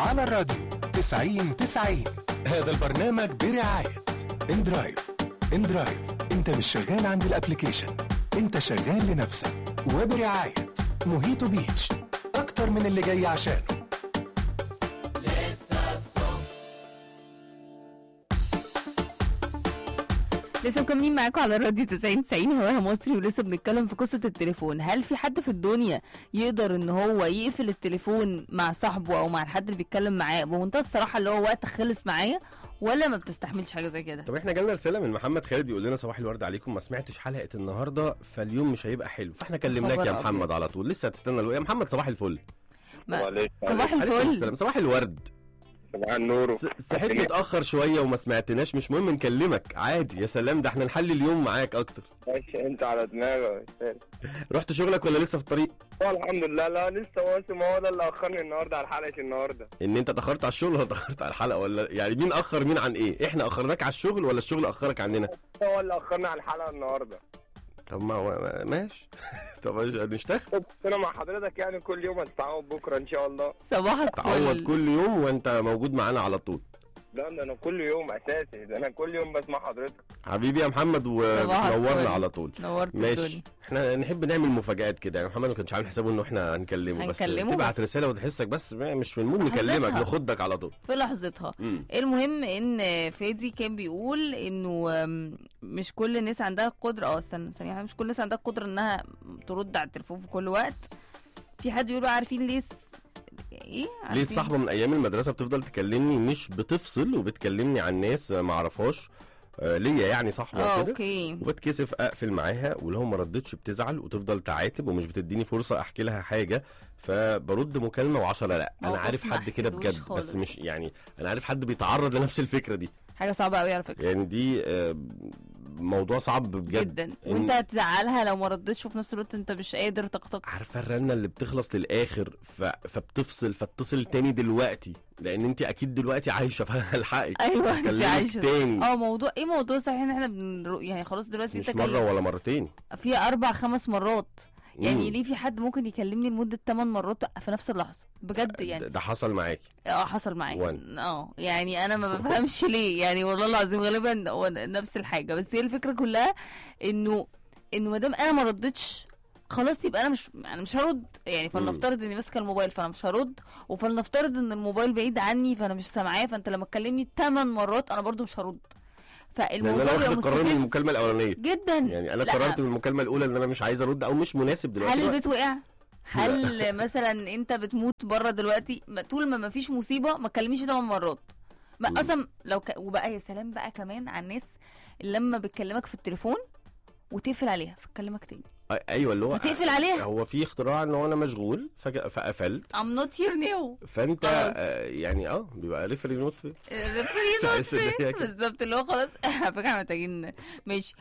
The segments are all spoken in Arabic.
على الراديو 90-90. هذا البرنامج برعاية اندرايف. اندرايف، انت مش شغال عند الابليكيشن، انت شغال لنفسك. وبرعاية موهيتو بيتش، اكتر من اللي جاي عشانه. لسه مكملين معاكم على الراديو 90-90 هواها مصري، ولسه بنتكلم في قصة التليفون. هل في حد في الدنيا يقدر ان هو يقفل التليفون مع صاحبه او مع الحد اللي بيتكلم معاه بمنتهى الصراحة اللي هو وقت خلص معايا، ولا ما بتستحملش حاجة زي كده؟ طب احنا جالنا رسالة من محمد خالد بيقول لنا صباح الورد عليكم، ما سمعتش حلقة النهاردة فاليوم مش هيبقى حلو، فاحنا كلمناك يا محمد على طول. لسه هتستنى يا محمد؟ صباح الفل. صباح الفل. صباح الورد. صباح النور. صحيت متأخر شوية وما سمعتناش، مش مهم نكلمك عادي. يا سلام، ده احنا نحل اليوم معاك اكتر. ماشي، انت على دماغي. رحت شغلك ولا لسه في الطريق؟ الحمد لله، لا لسه واصل. هو ده اللي اخرني النهارده على حلقه النهارده. ان انت اتاخرت على الشغل ولا اتاخرت على الحلقه، ولا يعني مين اخر مين عن ايه؟ احنا اخرناك على الشغل ولا الشغل اخرك عننا؟ هو اللي اخرني على الحلقه النهارده. طب ما ماشي. طب نشتغل. انا مع حضرتك يعني كل يوم هتتعود بكره ان شاء الله. صباحك تعوض كل يوم وانت موجود معانا على طول. لا ده انا كل يوم اساسي، ده انا كل يوم بسمع حضرتك حبيبي يا محمد، وبتنورنا على طول. نورت ماشي الدنيا. احنا نحب نعمل مفاجآت كده يعني. محمد ما كانش عامل حسابه انه احنا هنكلمه بس تبعت رساله وتحسك بس مش في المود نكلمك، ناخدك على طول في لحظتها. المهم ان فادي كان بيقول انه مش كل الناس عندها القدره، استنى ثانيه، مش كل الناس عندها القدره انها ترد على التليفون في كل وقت. في حد بيقول عارفين ليه ليه صاحبه من ايام المدرسه بتفضل تكلمني مش بتفصل وبتكلمني عن ناس ما اعرفهاش. ليا يعني صاحبه كده، وبتكسف اقفل معاها، ولو ما ردتش بتزعل وتفضل تعاتب ومش بتديني فرصه احكي لها حاجه، فبرد مكالمه و10 لا. انا عارف حد كده بجد خالص. بس مش يعني انا عارف حد بيتعرض لنفس الفكره دي. حاجه صعبه قوي على فكره يعني دي موضوع صعب بجد جدا. وانت هتزعلها لو ما ردتش وفي نفس الوقت انت مش قادر تقطع. عارفه الرنه اللي بتخلص للاخر فبتفصل فاتصل تاني دلوقتي لان انت اكيد دلوقتي عايشه فهلحقك. ايوه انت عايشه تاني. موضوع ايه؟ موضوع صحيح ان احنا يعني خلاص دلوقتي مش مره ولا مرتين، في 4-5 مرات. يعني ليه في حد ممكن يكلمني لمده 8 مرات في نفس اللحظه بجد يعني؟ ده حصل معاكي؟ حصل معايا. يعني انا ما بفهمش ليه يعني، والله العظيم غالبا نفس الحاجه. بس هي الفكره كلها انه ما دام انا ما ردتش خلاص يبقى انا مش هرد يعني. فلنفترض اني ماسكه الموبايل فانا مش هرد، وفلنفترض ان الموبايل بعيد عني فانا مش سامعاه، فانت لما تكلمني 8 مرات انا برضو مش هرد. فالموضوع انا واخد القرار من المكالمه الاولانيه جدا يعني. انا قررت من المكالمه الاولى ان انا مش عايز ارد او مش مناسب دلوقتي. هل البيت وقع؟ هل مثلا انت بتموت بره دلوقتي؟ طول ما فيش مصيبه ما تكلميش 8 مرات. اصلا لو وبقى يا سلام بقى كمان على الناس اللي لما بتكلمك في التليفون وتقفل عليها فتكلمك تاني. ايوه اللي هو هتقفل عليها. هو في اختراع ان انا مشغول فقفلت. I'm not here now. فانت يعني بيبقى ريفري نوت في بالظبط اللي هو خلاص. على فكره محتاجين ماشي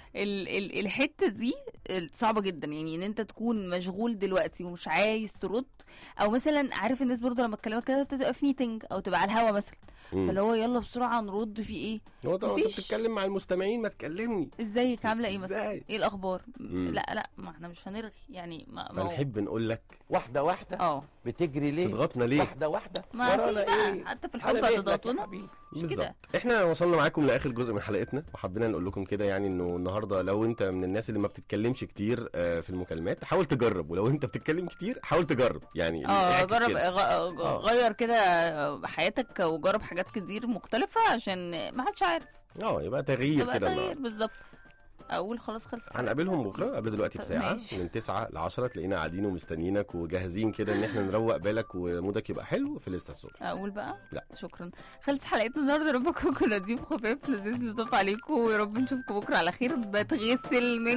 الحته دي صعبه جدا يعني، ان انت تكون مشغول دلوقتي ومش عايز ترد، او مثلا عارف الناس برضو لما تكلمك كده تبقى في ميتنج او تبقى على الهوا مثلا، فاللي هو يلا بسرعه نرد في ايه. هو انت بتتكلم مع المستمعين ما تكلمني ازيك عامله ايه مثلا، ايه الاخبار. لا ما احنا مش هنرغي يعني. فنحب نقول لك واحده بتجري ليه، تضغطنا ليه واحده ما فيش بقى حتى في الحب هتضغطونا مش كده. احنا وصلنا معاكم لاخر جزء من حلقتنا، وحبينا نقول لكم كده يعني انه النهارده لو انت من الناس اللي ما بتتكلمش كتير في المكالمات حاول تجرب، ولو انت بتتكلم كتير حاول تجرب يعني. جرب غير كده حياتك وجرب حاجات كتير مختلفه عشان ما حدش عارف. يبقى تغيير كده بالظبط. اقول خلاص خلص. هنقابلهم بكره قبل دلوقتي بساعه من 9 ل 10 تلاقينا قاعدين ومستنيينك وجاهزين كده ان احنا نروق بالك ومودك يبقى حلو في لسه الصبح. اقول بقى لا شكرا. خلصت حلقتنا النهارده. ربكم كنا ضيوف خفاف لذيذ لطف عليكم، ويا رب نشوفكم بكره على خير. بتغسل من